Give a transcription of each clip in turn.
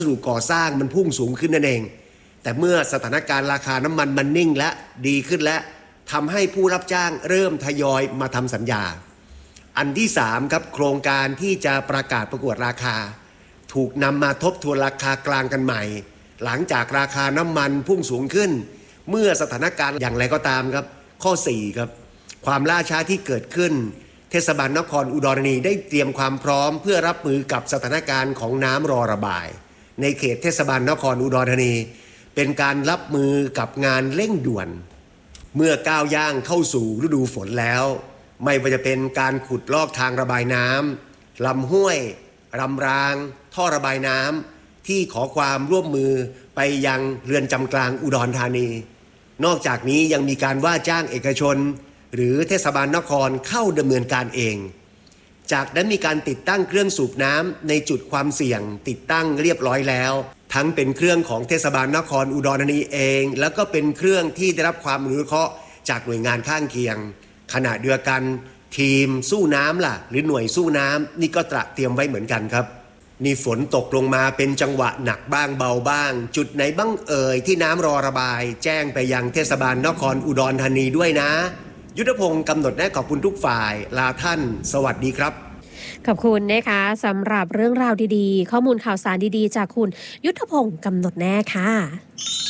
สู่ก่อสร้างมันพุ่งสูงขึ้นนั่นเองแต่เมื่อสถานการณ์ราคาน้ำมันมันนิ่งและดีขึ้นและทำให้ผู้รับจ้างเริ่มทยอยมาทำสัญญาอันที่3ครับโครงการที่จะประกาศประกวดราคาถูกนำมาทบทวนราคากลางกันใหม่หลังจากราคาน้ำมันพุ่งสูงขึ้นเมื่อสถานการณ์อย่างไรก็ตามครับข้อ4ครับความล่าช้าที่เกิดขึ้นเทศบาลนครอุดรธานีได้เตรียมความพร้อมเพื่อรับมือกับสถานการณ์ของน้ำรอระบายในเขตเทศบาลนครอุดรธานีเป็นการรับมือกับงานเร่งด่วนเมื่อก้าวย่างเข้าสู่ฤดูฝนแล้วไม่ว่าจะเป็นการขุดลอกทางระบายน้ำลำห้วยลำรางท่อระบายน้ำที่ขอความร่วมมือไปยังเรือนจำกลางอุดรธานีนอกจากนี้ยังมีการว่าจ้างเอกชนหรือเทศบาลนครเข้าดำเนินการเองจากนั้นมีการติดตั้งเครื่องสูบน้ำในจุดความเสี่ยงติดตั้งเรียบร้อยแล้วทั้งเป็นเครื่องของเทศบาลนครอุดรธานีเองแล้วก็เป็นเครื่องที่ได้รับความอนุเคราะห์จากหน่วยงานข้างเคียงขณะเดียวกันทีมสู้น้ำล่ะหรือหน่วยสู้น้ำนี่ก็เตรียมไว้เหมือนกันครับนี่ฝนตกลงมาเป็นจังหวะหนักบ้างเบาบ้างจุดไหนบ้างเอ่ยที่น้ำรอระบายแจ้งไปยังเทศบาลนครอุดรธานีด้วยนะยุทธพงศ์กำหนดแนะขอบคุณทุกฝ่ายลาท่านสวัสดีครับขอบคุณนะคะสำหรับเรื่องราวดีๆข้อมูลข่าวสารดีๆจากคุณยุทธพงศ์กำหนดแน่ค่ะ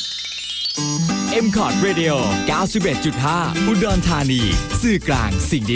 MCOT Radio 91.5 อุดรธานีสื่อกลางสิ่ง